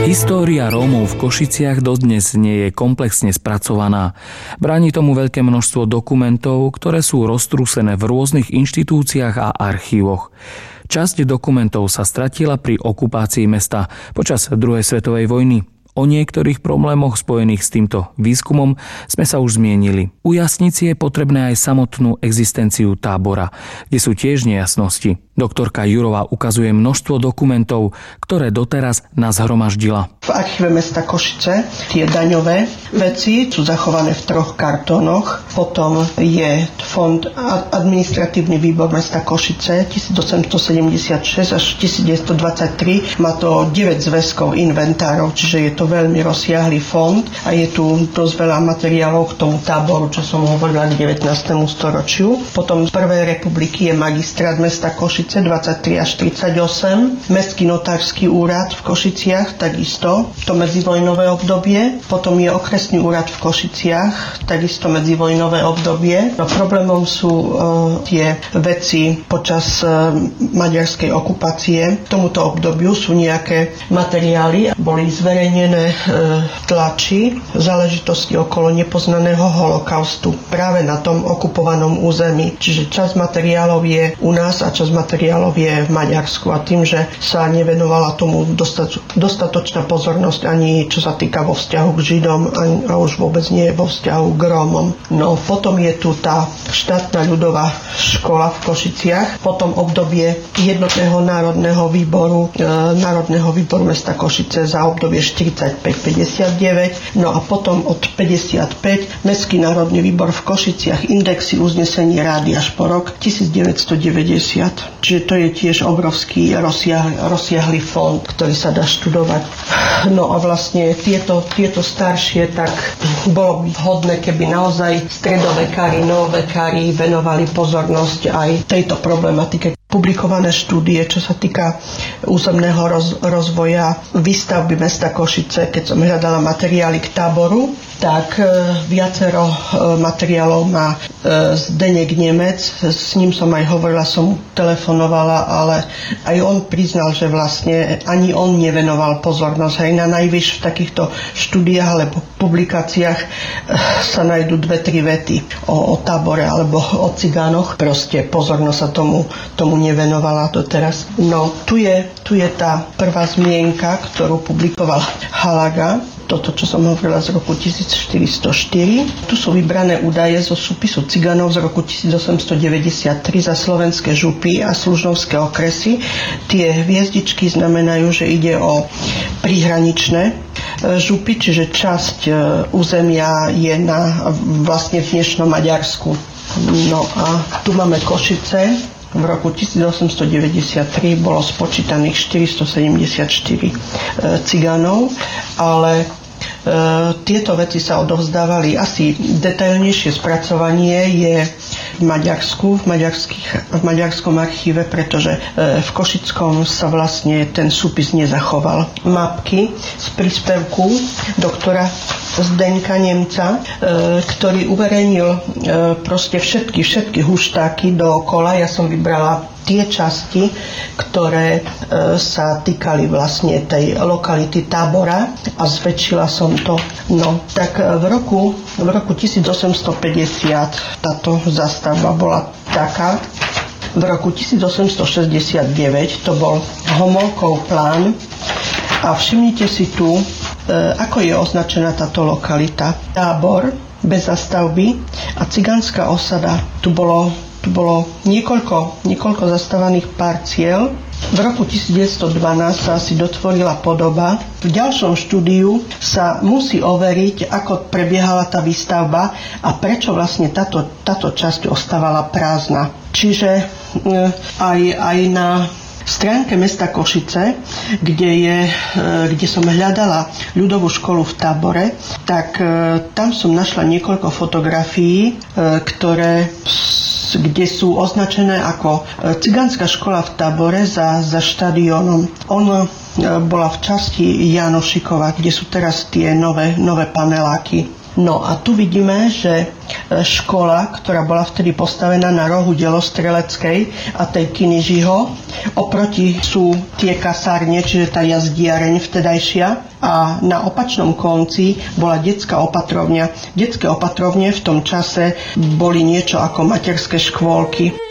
História Rómov v Košiciach dodnes nie je komplexne spracovaná. Bráni tomu veľké množstvo dokumentov, ktoré sú roztrúsené v rôznych inštitúciách a archívoch. Časť dokumentov sa stratila pri okupácii mesta počas druhej svetovej vojny. O niektorých problémoch spojených s týmto výskumom sme sa už zmienili. Ujasniť si je potrebné aj samotnú existenciu tábora, kde sú tiež nejasnosti. Doktorka Jurová ukazuje množstvo dokumentov, ktoré doteraz nazhromaždila. V archíve mesta Košice tie daňové veci sú zachované v 3 kartónoch. Potom je fond administratívny výbor mesta Košice 1876 až 1923. Má to 9 zväzkov inventárov, čiže je to veľmi rozsiahly fond a je tu dosť veľa materiálov k tomu táboru, čo som hovorila k 19. storočiu. Potom z prvej republiky je magistrát mesta Košice 23 až 38, Mestský notársky úrad v Košiciach, takisto to medzivojnové obdobie, potom je okresný úrad v Košiciach, takisto medzivojnové obdobie. No, problémom sú tie veci počas maďarskej okupácie. K tomuto obdobiu sú nejaké materiály, boli zverejnené tlači záležitosti okolo nepoznaného holokaustu práve na tom okupovanom území. Čiže časť materiálov je u nás a časť materiálov je v Maďarsku a tým, že sa nevenovala tomu dostatočná pozornosť ani čo sa týka vo vzťahu k Židom a už vôbec nie vo vzťahu k Rómom. No potom je tu tá štátna ľudová škola v Košiciach, potom obdobie jednotného národného výboru mesta Košice za obdobie 45-59, no a potom od 55 Mestský národný výbor v Košiciach, indexy uznesení rády až po rok 1990. Čiže to je tiež obrovský rozsiahly fond, ktorý sa dá študovať. No a vlastne tieto staršie, tak bolo by vhodné, keby naozaj stredovekári, novovekári venovali pozornosť aj tejto problematike. Publikované štúdie, čo sa týka územného rozvoja výstavby mesta Košice, keď som hľadala materiály k táboru, tak viacero materiálov má Zdeněk Nemec, s ním som aj hovorila, som mu telefonovala, ale aj on priznal, že vlastne ani on nevenoval pozornosť. Aj na najvyšších v takýchto štúdiách alebo publikáciách sa nájdú 2-3 vety o tábore alebo o cigánoch. Proste pozornosť sa tomu nevenovala doteraz. No, tu je tá prvá zmienka, ktorú publikoval Halaga. Toto, čo som hovorila z roku 1404. Tu sú vybrané údaje zo súpisu cigánov z roku 1893 za slovenské župy a služnovské okresy. Tie hviezdičky znamenajú, že ide o príhraničné župy, čiže časť územia je vlastne v dnešnom Maďarsku. No a tu máme Košice. V roku 1893 bolo spočítaných 474 cigánov, ale tieto veci sa odovzdávali. Asi detailnejšie spracovanie je v Maďarsku, v maďarskom archíve, pretože v Košickom sa vlastne ten súpis nezachoval. Mapky z príspevku doktora Zdeňka Nemca, ktorý uverejnil proste všetky huštáky dookola. Ja som vybrala tie časti, ktoré sa týkali vlastne tej lokality tábora a zväčšila som to. No, tak v roku 1850 táto zástavba bola taká. V roku 1869 to bol Homolkov plán a všimnite si tu, ako je označená táto lokalita. Tábor bez zastavby a cigánska osada. Tu bolo niekoľko zastávaných parciel. V roku 1912 sa asi dotvorila podoba. V ďalšom štúdiu sa musí overiť, ako prebiehala tá výstavba a prečo vlastne táto časť ostávala prázdna. Čiže aj na stránke mesta Košice, kde som hľadala ľudovú školu v tábore, tak tam som našla niekoľko fotografií, kde sú označené ako cigánska škola v tábore za štadiónom. On bola v časti Janošikova, kde sú teraz tie nové paneláky. No a tu vidíme, že škola, ktorá bola vtedy postavená na rohu Delostreleckej a tej Kinižiho, oproti sú tie kasárne, čiže tá jazdiareň vtedajšia, a na opačnom konci bola detská opatrovňa. Detské opatrovne v tom čase boli niečo ako materské škôlky.